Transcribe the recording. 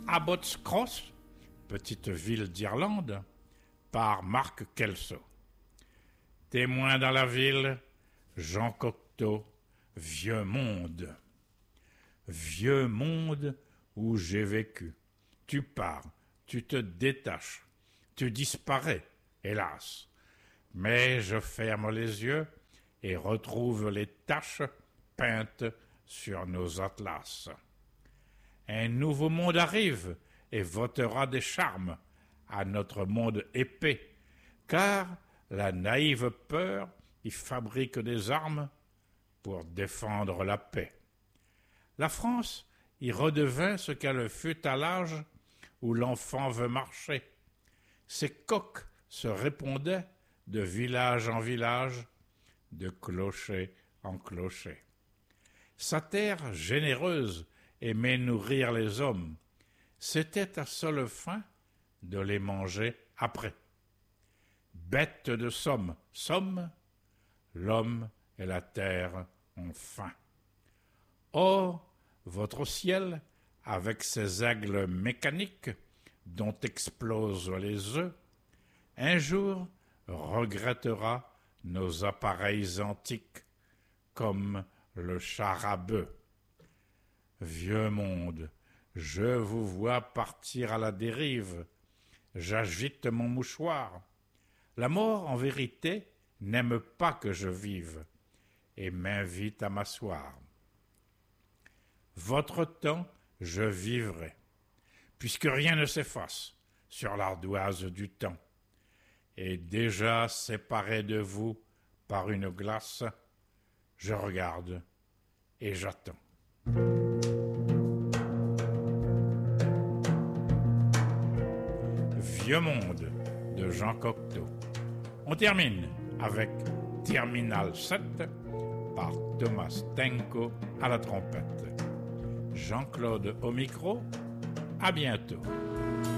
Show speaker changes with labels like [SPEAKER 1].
[SPEAKER 1] Abbots Cross, petite ville d'Irlande, par Marc Kelso. Témoin dans la ville, Jean Cocteau, vieux monde. Vieux monde où j'ai vécu. Tu pars, tu te détaches, tu disparais, hélas. Mais je ferme les yeux et retrouve les taches peintes sur nos atlas. Un nouveau monde arrive et votera des charmes à notre monde épais, car la naïve peur y fabrique des armes pour défendre la paix. La France y redevint ce qu'elle fut à l'âge où l'enfant veut marcher. Ses coqs se répondaient de village en village, de clocher en clocher. Sa terre généreuse aimait nourrir les hommes. C'était à seule fin de les manger après. Bête de somme, l'homme et la terre ont faim. Or, votre ciel, avec ses aigles mécaniques dont explosent les œufs, un jour regrettera nos appareils antiques, comme le char à bœuf. Vieux monde, je vous vois partir à la dérive. J'agite mon mouchoir. La mort, en vérité, n'aime pas que je vive et m'invite à m'asseoir. Votre temps, je vivrai, puisque rien ne s'efface sur l'ardoise du temps. Et déjà séparé de vous par une glace, je regarde et j'attends. Vieux monde de Jean Cocteau. On termine avec Terminal 7 par Thomas Tenko à la trompette. Jean-Claude au micro, à bientôt.